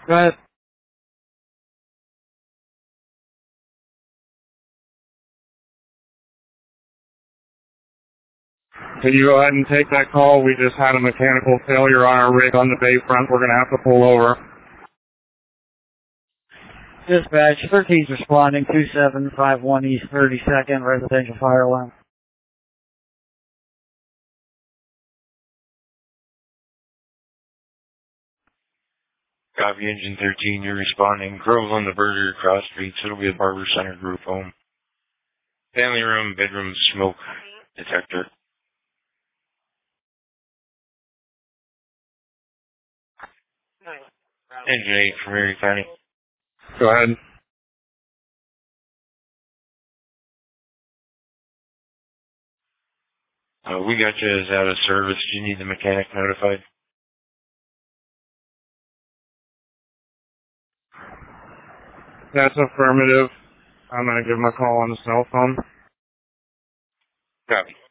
Go ahead. Can you go ahead and take that call? We just had a mechanical failure on our rig on the bayfront. We're going to have to pull over. Dispatch, 13's responding, 2751 East 32nd, residential fire alarm. Copy, Engine 13, you're responding. Grove's on the Burger Cross Street, so it'll be a Barber Center group home. Family room, bedroom, smoke detector. Engine 8 from Erie County. Go ahead. We got you as out of service. Do you need the mechanic notified? That's affirmative. I'm going to give him a call on the cell phone. Copy.